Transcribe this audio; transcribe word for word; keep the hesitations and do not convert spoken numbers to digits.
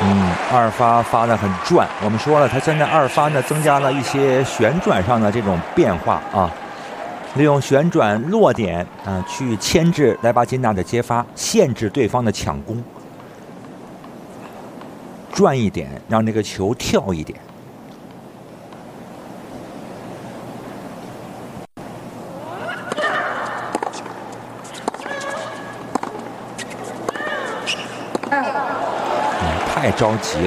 嗯，二发发的很转。我们说了，他现在二发呢增加了一些旋转上的这种变化啊，利用旋转落点啊去牵制莱巴金娜的接发，限制对方的抢攻，转一点，让这个球跳一点。嗯，太着急了。